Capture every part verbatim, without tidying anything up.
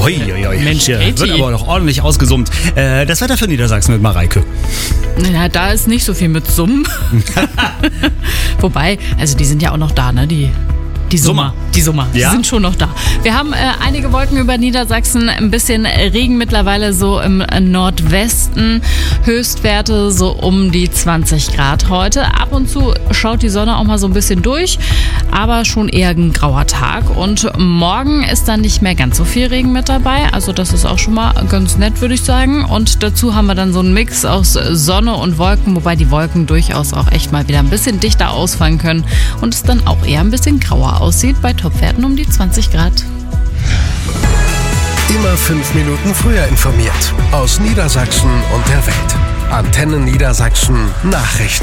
Ui, ui, ui. Mensch, Hier Katie. wird aber noch ordentlich ausgesummt. Äh, das Wetter für Niedersachsen mit Mareike. Na, da ist nicht so viel mit Summen. Wobei, also die sind ja auch noch da, ne? Die, die Summer. Summer. Die Summer. Ja? Die sind schon noch da. Wir haben äh, einige Wolken über Niedersachsen, ein bisschen Regen mittlerweile so im Nordwesten. Höchstwerte so um die zwanzig Grad heute. Ab und zu schaut die Sonne auch mal so ein bisschen durch, aber schon eher ein grauer Tag. Und morgen ist dann nicht mehr ganz so viel Regen mit dabei. Also das ist auch schon mal ganz nett, würde ich sagen. Und dazu haben wir dann so einen Mix aus Sonne und Wolken, wobei die Wolken durchaus auch echt mal wieder ein bisschen dichter ausfallen können und es dann auch eher ein bisschen grauer aussieht, bei Topwerten um die zwanzig Grad. Immer fünf Minuten früher informiert. Aus Niedersachsen und der Welt. Antenne Niedersachsen Nachrichten.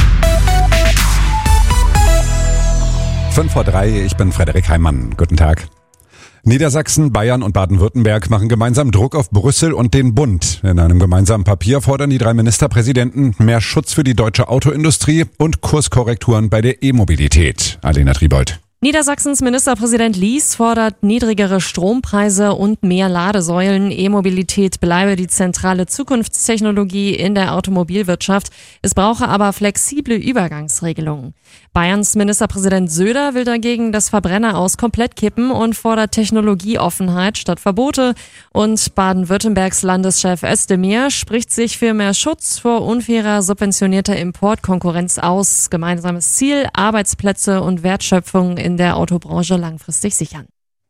fünf vor drei, ich bin Frederik Heimann. Guten Tag. Niedersachsen, Bayern und Baden-Württemberg machen gemeinsam Druck auf Brüssel und den Bund. In einem gemeinsamen Papier fordern die drei Ministerpräsidenten mehr Schutz für die deutsche Autoindustrie und Kurskorrekturen bei der E-Mobilität. Alena Triebold. Niedersachsens Ministerpräsident Lies fordert niedrigere Strompreise und mehr Ladesäulen. E-Mobilität bleibe die zentrale Zukunftstechnologie in der Automobilwirtschaft. Es brauche aber flexible Übergangsregelungen. Bayerns Ministerpräsident Söder will dagegen das Verbrenner aus komplett kippen und fordert Technologieoffenheit statt Verbote. Und Baden-Württembergs Landeschef Özdemir spricht sich für mehr Schutz vor unfairer subventionierter Importkonkurrenz aus. Gemeinsames Ziel, Arbeitsplätze und Wertschöpfung in der Autobranche langfristig sichern.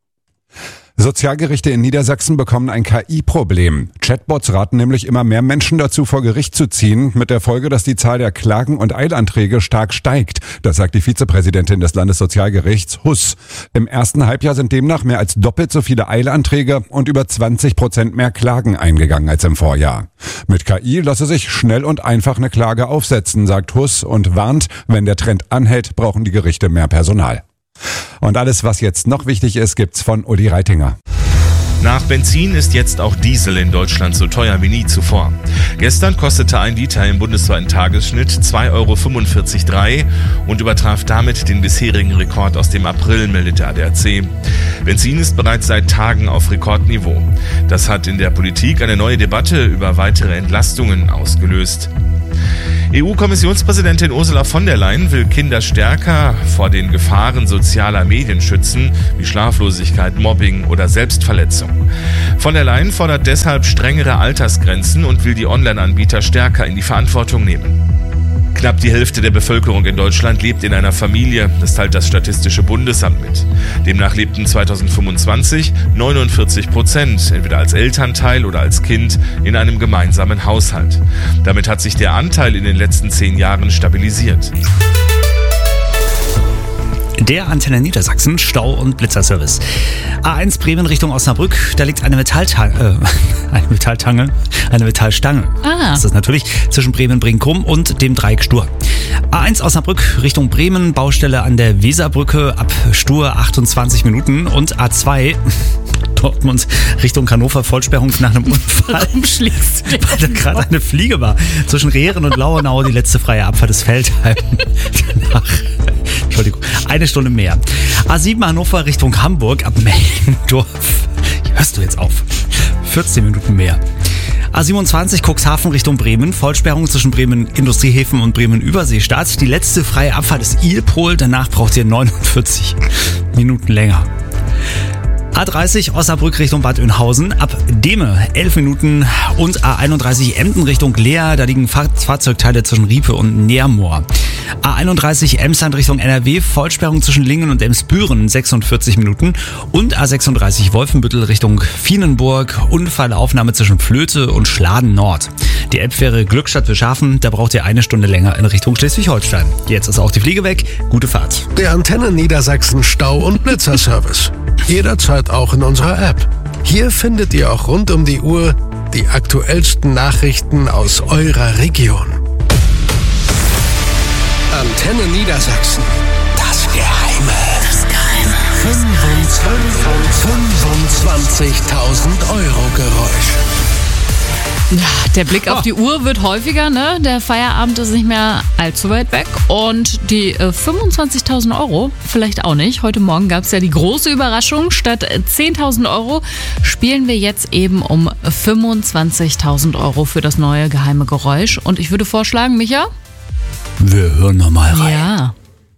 Sozialgerichte in Niedersachsen bekommen ein K I-Problem. Chatbots raten nämlich immer mehr Menschen dazu, vor Gericht zu ziehen, mit der Folge, dass die Zahl der Klagen und Eilanträge stark steigt. Das sagt die Vizepräsidentin des Landessozialgerichts, Huss. Im ersten Halbjahr sind demnach mehr als doppelt so viele Eilanträge und über zwanzig Prozent mehr Klagen eingegangen als im Vorjahr. Mit K I lasse sich schnell und einfach eine Klage aufsetzen, sagt Huss und warnt, wenn der Trend anhält, brauchen die Gerichte mehr Personal. Und alles, was jetzt noch wichtig ist, gibt's von Uli Reitinger. Nach Benzin ist jetzt auch Diesel in Deutschland so teuer wie nie zuvor. Gestern kostete ein Liter im bundesweiten Tagesschnitt zwei Euro fünfundvierzig Komma drei und übertraf damit den bisherigen Rekord aus dem April, meldet der A D A C. Benzin ist bereits seit Tagen auf Rekordniveau. Das hat in der Politik eine neue Debatte über weitere Entlastungen ausgelöst. E U-Kommissionspräsidentin Ursula von der Leyen will Kinder stärker vor den Gefahren sozialer Medien schützen, wie Schlaflosigkeit, Mobbing oder Selbstverletzung. Von der Leyen fordert deshalb strengere Altersgrenzen und will die Online-Anbieter stärker in die Verantwortung nehmen. Knapp die Hälfte der Bevölkerung in Deutschland lebt in einer Familie, das teilt das Statistische Bundesamt mit. Demnach lebten zweitausendfünfundzwanzig neunundvierzig Prozent, entweder als Elternteil oder als Kind, in einem gemeinsamen Haushalt. Damit hat sich der Anteil in den letzten zehn Jahren stabilisiert. Der Antenne Niedersachsen Stau- und Blitzerservice. A eins Bremen Richtung Osnabrück, da liegt eine Metalltange, äh, eine Metalltange, eine Metallstange. Ah. Das ist natürlich zwischen Bremen-Brinkum und dem Dreieck Stur. A eins Osnabrück Richtung Bremen, Baustelle an der Weserbrücke ab Stur achtundzwanzig Minuten und A zwei Dortmund Richtung Hannover, Vollsperrung nach einem Unfall. Warum schlägst du Weil da gerade eine Fliege war. Zwischen Rehren und Lauenau die letzte freie Abfahrt des Feldheim. Danach, Entschuldigung, eine Stunde mehr. A sieben Hannover Richtung Hamburg ab Meldendorf. Hörst du jetzt auf? vierzehn Minuten mehr. A siebenundzwanzig Cuxhaven Richtung Bremen, Vollsperrung zwischen Bremen Industriehäfen und Bremen Überseestadt. Die letzte freie Abfahrt ist Ilpol, danach braucht ihr neunundvierzig Minuten länger. A dreißig Osnabrück Richtung Bad Oeynhausen, ab Dehme elf Minuten und A einunddreißig Emden Richtung Leer, da liegen Fahr- Fahrzeugteile zwischen Riepe und Neermoor. A einunddreißig Emsland Richtung N R W, Vollsperrung zwischen Lingen und Emsbüren sechsundvierzig Minuten und A sechsunddreißig Wolfenbüttel Richtung Vienenburg, Unfallaufnahme zwischen Flöte und Schladen Nord. Die Elbfähre Glückstadt Wilschafen, da braucht ihr eine Stunde länger in Richtung Schleswig-Holstein. Jetzt ist auch die Fliege weg, gute Fahrt. Der Antenne Niedersachsen Stau- und Blitzerservice. Jederzeit auch in unserer App. Hier findet ihr auch rund um die Uhr die aktuellsten Nachrichten aus eurer Region. Antenne Niedersachsen. Das Geheime. Das Geheime. fünfundzwanzigtausend Euro Geräusch. Ja, der Blick auf die Uhr wird häufiger, ne? Der Feierabend ist nicht mehr allzu weit weg. Und die äh, fünfundzwanzigtausend Euro, vielleicht auch nicht. Heute Morgen gab es ja die große Überraschung. Statt zehntausend Euro spielen wir jetzt eben um fünfundzwanzigtausend Euro für das neue geheime Geräusch. Und ich würde vorschlagen, Micha? Wir hören nochmal rein. Ja.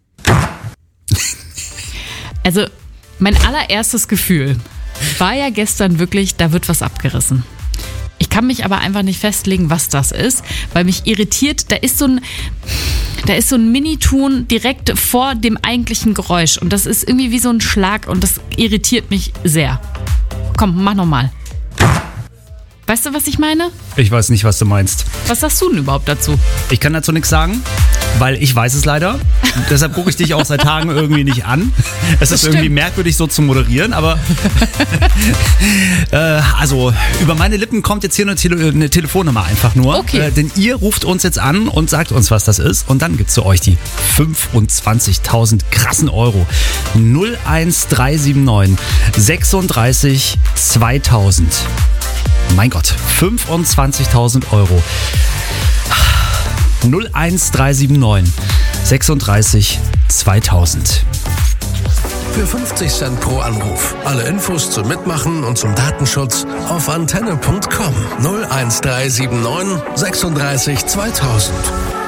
Also, mein allererstes Gefühl war ja gestern wirklich, da wird was abgerissen. Ich kann mich aber einfach nicht festlegen, was das ist, weil mich irritiert, da ist so ein, da ist so ein Mini-Ton direkt vor dem eigentlichen Geräusch und das ist irgendwie wie so ein Schlag und das irritiert mich sehr. Komm, mach nochmal. Weißt du, was ich meine? Ich weiß nicht, was du meinst. Was sagst du denn überhaupt dazu? Ich kann dazu nichts sagen, weil ich weiß es leider. Deshalb gucke ich dich auch seit Tagen irgendwie nicht an. Es ist irgendwie merkwürdig so zu moderieren, aber äh, also über meine Lippen kommt jetzt hier eine, Tele- eine Telefonnummer einfach nur. Okay. Äh, denn ihr ruft uns jetzt an und sagt uns, was das ist. Und dann gibt's für euch die fünfundzwanzigtausend krassen Euro. null eins drei sieben neun sechsunddreißig zweitausend. Mein Gott, fünfundzwanzigtausend Euro. null eins drei sieben neun sechsunddreißig zweitausend. Für fünfzig Cent pro Anruf. Alle Infos zum Mitmachen und zum Datenschutz auf antenne punkt com. null eins drei sieben neun sechsunddreißig zweitausend.